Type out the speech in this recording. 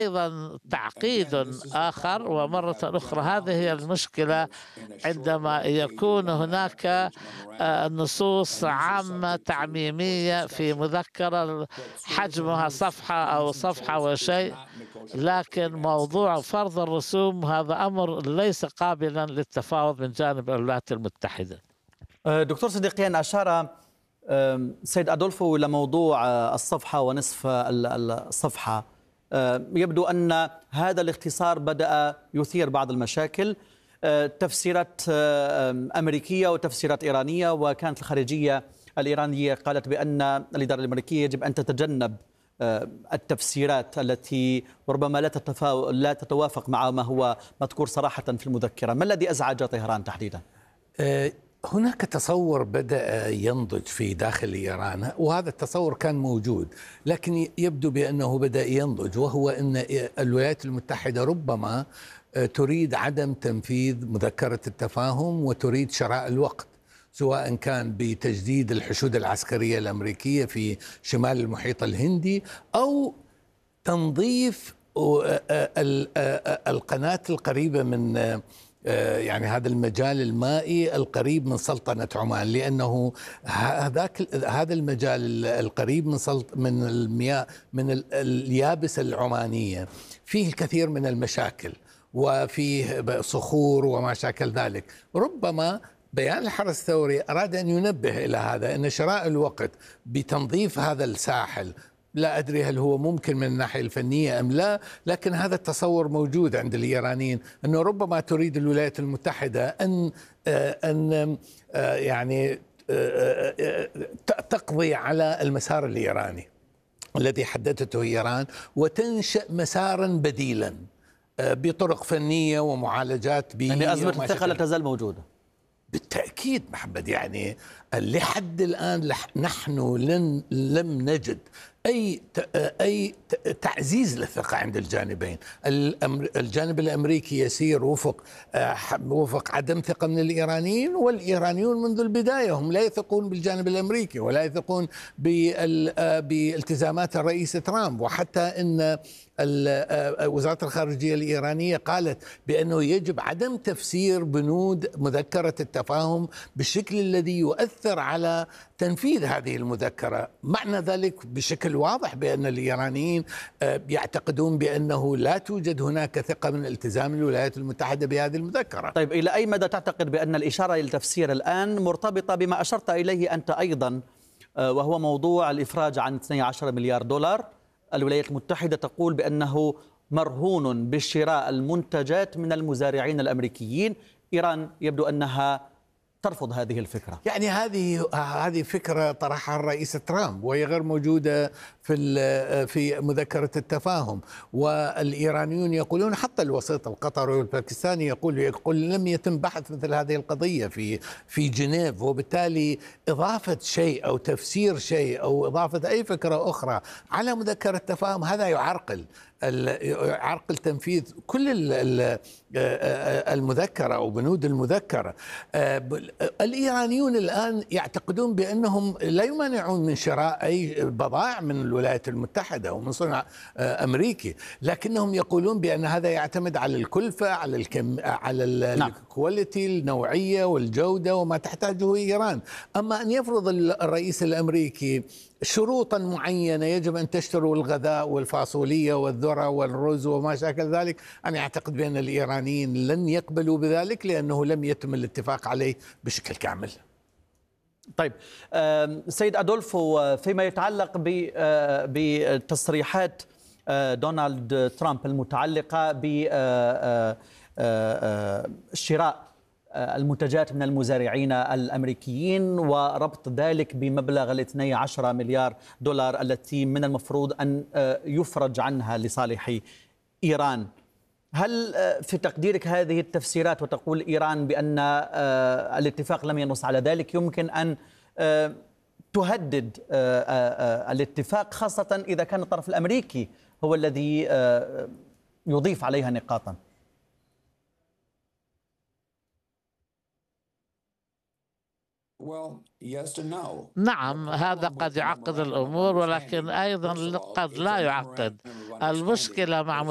أيضا تعقيد آخر، ومرة أخرى هذه هي المشكلة عندما يكون هناك نصوص عامة تعميمية في مذكرة حجمها صفحة أو صفحة وشيء، لكن موضوع فرض الرسوم هذا أمر ليس قابلا للتفاوض من جانب الولايات المتحدة. دكتور صديقيان، أشار سيد أدولفو إلى موضوع الصفحة ونصف الصفحة. يبدو أن هذا الاختصار بدأ يثير بعض المشاكل، تفسيرات أمريكية وتفسيرات إيرانية، وكانت الخارجية الإيرانية قالت بأن الإدارة الأمريكية يجب أن تتجنب التفسيرات التي ربما لا تتوافق مع ما هو مذكور صراحة في المذكرة. ما الذي أزعج طهران تحديدا؟ هناك تصور بدأ ينضج في داخل إيران، وهذا التصور كان موجود، لكن يبدو بأنه بدأ ينضج، وهو أن الولايات المتحدة ربما تريد عدم تنفيذ مذكرة التفاهم وتريد شراء الوقت، سواء كان بتجديد الحشود العسكرية الأمريكية في شمال المحيط الهندي أو تنظيف القناة القريبة من يعني هذا المجال المائي القريب من سلطنة عمان، لأنه هذا المجال القريب من المياه من اليابسة العمانية فيه الكثير من المشاكل وفيه صخور وما شاكل ذلك. ربما بيان الحرس الثوري أراد أن ينبه إلى هذا، أن شراء الوقت بتنظيف هذا الساحل، لا أدري هل هو ممكن من الناحية الفنية أم لا، لكن هذا التصور موجود عند الإيرانيين، أنه ربما تريد الولايات المتحدة أن يعني تقضي على المسار الإيراني الذي حددته إيران، وتنشأ مسارا بديلا بطرق فنية ومعالجات بيئية. يعني أزمة الثقة لا تزال موجودة بالتأكيد محمد. يعني لحد الآن نحن لم نجد أي تعزيز للثقة عند الجانبين. الجانب الأمريكي يسير وفق عدم ثقة من الإيرانيين، والإيرانيون منذ البداية هم لا يثقون بالجانب الأمريكي ولا يثقون بالتزامات الرئيس ترامب. وحتى أن وزارة الخارجية الإيرانية قالت بأنه يجب عدم تفسير بنود مذكرة التفاهم بالشكل الذي يؤثر على تنفيذ هذه المذكرة. معنى ذلك بشكل واضح بأن الإيرانيين يعتقدون بأنه لا توجد هناك ثقة من التزام الولايات المتحدة بهذه المذكرة. طيب، إلى أي مدى تعتقد بأن الإشارة إلى التفسير الآن مرتبطة بما أشرت إليه أنت أيضا، وهو موضوع الإفراج عن 12 مليار دولار؟ الولايات المتحدة تقول بأنه مرهون بشراء المنتجات من المزارعين الأمريكيين. إيران يبدو أنها ترفض هذه الفكرة. يعني هذه فكرة طرحها الرئيس ترامب، وهي غير موجودة في مذكرة التفاهم. والإيرانيون يقولون، حتى الوسيط القطري والباكستاني يقول لم يتم بحث مثل هذه القضية في جنيف، وبالتالي إضافة شيء أو تفسير شيء أو إضافة أي فكرة أخرى على مذكرة التفاهم هذا يعرقل تنفيذ كل المذكرة أو بنود المذكرة. الإيرانيون الآن يعتقدون بأنهم لا يمانعون من شراء أي بضائع من الولايات المتحدة ومن صنع أمريكي، لكنهم يقولون بأن هذا يعتمد على الكلفة، على الكواليتي، النوعية والجودة وما تحتاجه إيران. أما أن يفرض الرئيس الأمريكي شروطا معينة، يجب أن تشتروا الغذاء والفاصولية والذرة والرز وما شاكل ذلك، أنا أعتقد بأن الإيرانيين لن يقبلوا بذلك، لأنه لم يتم الاتفاق عليه بشكل كامل. طيب، سيد أدولفو، فيما يتعلق بتصريحات دونالد ترامب المتعلقة بشراء المنتجات من المزارعين الأمريكيين وربط ذلك بمبلغ 12 مليار دولار التي من المفروض أن يفرج عنها لصالح إيران، هل في تقديرك هذه التفسيرات وتقول إيران بأن الاتفاق لم ينص على ذلك يمكن أن تهدد الاتفاق، خاصة إذا كان الطرف الأمريكي هو الذي يضيف عليها نقاطا؟ نعم، هذا قد يعقد الأمور، ولكن أيضا قد لا يعقد. المشكلة مع